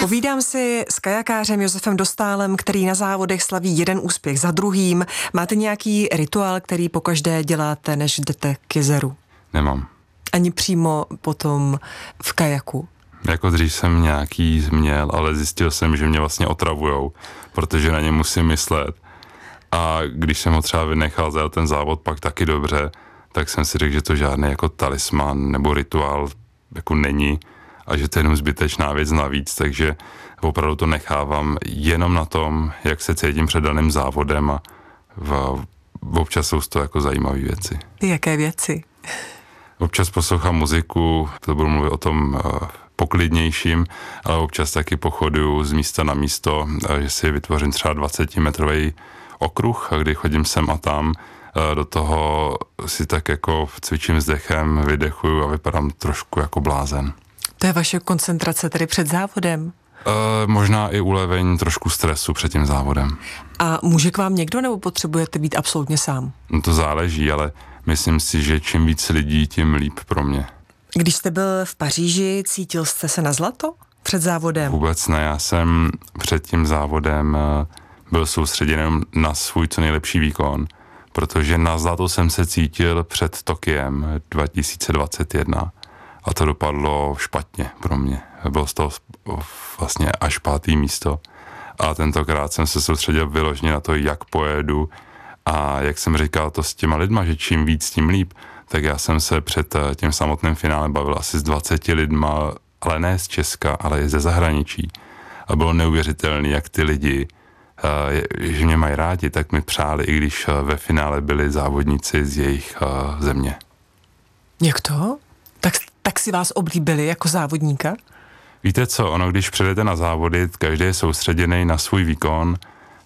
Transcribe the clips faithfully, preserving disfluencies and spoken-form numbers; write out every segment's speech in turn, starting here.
Povídám si s kajakářem Josefem Dostálem, který na závodech slaví jeden úspěch za druhým. Máte nějaký rituál, který pokaždé děláte, než jdete k jezeru? Nemám. Ani přímo potom v kajaku? Jako dřív jsem nějaký měl, ale zjistil jsem, že mě vlastně otravujou, protože na ně musím myslet. A když jsem ho třeba vynechal za ten závod pak taky dobře, tak jsem si řekl, že to žádný jako talisman nebo rituál jako není a že to je jenom zbytečná věc navíc, takže opravdu to nechávám jenom na tom, jak se cítím před daným závodem a v, občas jsou to jako zajímavé věci. Jaké věci? Občas poslouchám muziku, to budu mluvit o tom uh, poklidnějším, ale občas taky pochoduju z místa na místo, uh, že si vytvořím třeba dvacetimetrový okruh, a kdy chodím sem a tam, uh, do toho si tak jako cvičím s dechem, vydechuju a vypadám trošku jako blázen. To je vaše koncentrace tedy před závodem? Uh, možná i ulevení trošku stresu před tím závodem. A může k vám někdo, nebo potřebujete být absolutně sám? No to záleží, ale myslím si, že čím víc lidí, tím líp pro mě. Když jste byl v Paříži, cítil jste se na zlato před závodem? Vůbec ne, já jsem před tím závodem byl soustředěn na svůj co nejlepší výkon, protože na zlato jsem se cítil před Tokiem dva tisíce dvacet jedna a to dopadlo špatně pro mě. Bylo z toho vlastně až pátý místo a tentokrát jsem se soustředil vyloženě na to, jak pojedu. A jak jsem říkal to s těma lidma, že čím víc, tím líp, tak já jsem se před tím samotným finále bavil asi s dvaceti lidma, ale ne z Česka, ale i ze zahraničí. A bylo neuvěřitelné, jak ty lidi, že mě mají rádi, tak mi přáli, i když ve finále byli závodníci z jejich země. Jak to? Tak, tak si vás oblíbili jako závodníka? Víte co, ono, když přijdete na závody, každý je soustředěný na svůj výkon,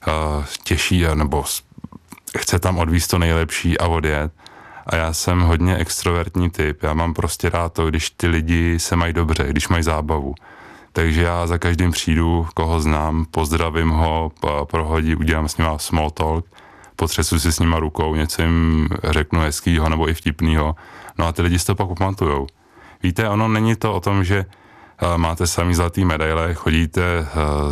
těší, nebo chce tam odvízt to nejlepší a odjet. A já jsem hodně extrovertní typ. Já mám prostě rád to, když ty lidi se mají dobře, když mají zábavu. Takže já za každým přijdu, koho znám, pozdravím ho, prohodí, udělám s nima small talk, potřesu si s nima rukou, něco jim řeknu hezkýho nebo i vtipnýho. No a ty lidi si to pak pamatujou. Víte, ono není to o tom, že máte samý zlatý medaile, chodíte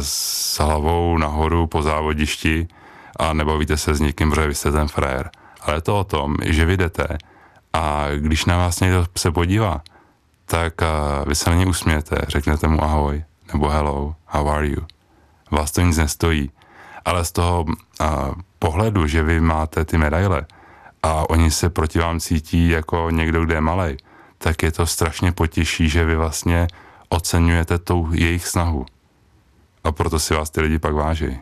s hlavou nahoru po závodišti a nebavíte se s někým, protože vy jste ten frajer. Ale je to o tom, že vy jdete a když na vás někdo se podívá, tak vy se na něj usmějete, řeknete mu ahoj, nebo hello, how are you. Vás to nic nestojí. Ale z toho a, pohledu, že vy máte ty medaile a oni se proti vám cítí jako někdo, kde je malej, tak je to strašně potěší, že vy vlastně oceňujete tou jejich snahu. A proto si vás ty lidi pak váží.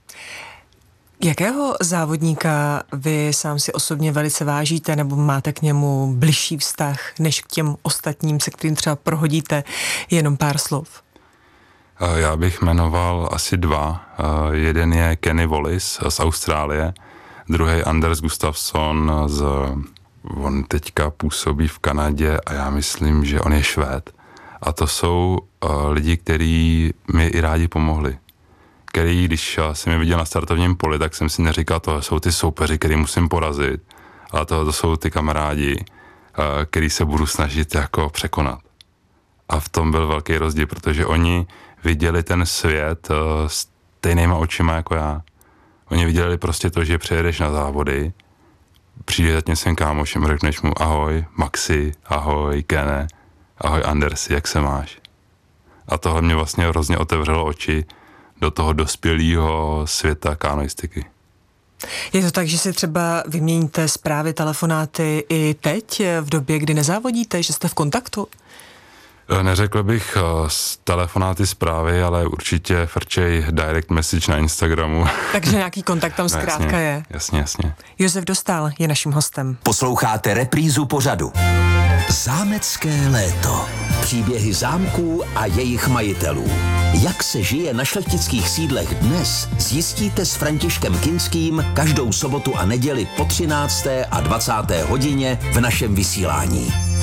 Jakého závodníka vy sám si osobně velice vážíte nebo máte k němu bližší vztah než k těm ostatním, se kterým třeba prohodíte jenom pár slov? Já bych jmenoval asi dva. Jeden je Kenny Wallace z Austrálie, druhý Anders Gustafsson z... On teďka působí v Kanadě a já myslím, že on je Švéd. A to jsou lidi, kteří mi i rádi pomohli. Který, když jsem je viděl na startovním poli, tak jsem si neříkal, to jsou ty soupeři, který musím porazit, ale to, to jsou ty kamarádi, který se budu snažit jako překonat. A v tom byl velký rozdíl, protože oni viděli ten svět stejnýma očima jako já. Oni viděli prostě to, že přijedeš na závody, přijde za tím svým kámošem, řekneš mu ahoj Maxi, ahoj Kene, ahoj Andersi, jak se máš? A tohle mě vlastně hrozně otevřelo oči do toho dospělého světa kanoistiky. Je to tak, že si třeba vyměníte zprávy, telefonáty i teď, v době, kdy nezávodíte, že jste v kontaktu? Neřekl bych uh, telefonáty, zprávy, ale určitě frčej direct message na Instagramu. Takže nějaký kontakt tam zkrátka jasně, je. Jasně, jasně. Josef Dostál je naším hostem. Posloucháte reprízu pořadu Zámecké léto. Příběhy zámků a jejich majitelů. Jak se žije na šlechtických sídlech dnes, zjistíte s Františkem Kinským každou sobotu a neděli po třinácté a dvacáté hodině v našem vysílání.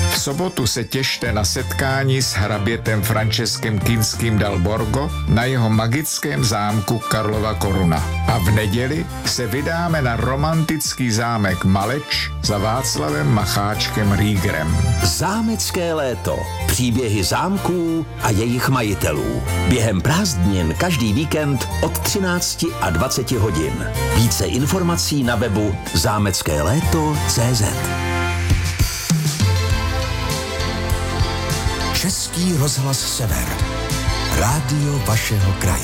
V sobotu se těšte na setkání s hrabětem Franceskem Kinským dal Borgo na jeho magickém zámku Karlova Koruna. A v neděli se vydáme na romantický zámek Maleč za Václavem Macháčkem Riegerem. Zámecké léto. Příběhy zámků a jejich majitelů. Během prázdnin každý víkend od třinácti a dvaceti hodin. Více informací na webu zámecké léto tečka cé zet. Český rozhlas Sever. Rádio vašeho kraje.